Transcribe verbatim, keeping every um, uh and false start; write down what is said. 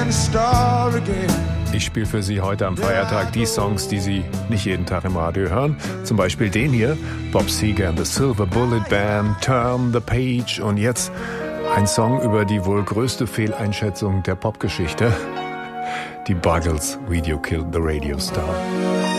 Ich spiele für Sie heute am Feiertag die Songs, die Sie nicht jeden Tag im Radio hören. Zum Beispiel den hier, Bob Seger and the Silver Bullet Band, Turn the Page. Und jetzt ein Song über die wohl größte Fehleinschätzung der Popgeschichte. Die Buggles, Video Killed the Radio Star.